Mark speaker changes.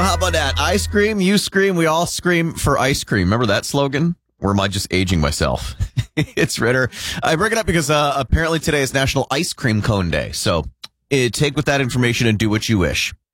Speaker 1: how about that? I scream, you scream, we all scream for ice cream. Remember that slogan? Or am I just aging myself? It's Ritter. I bring it up because apparently today is National Ice Cream Cone Day. So take with that information and do what you wish.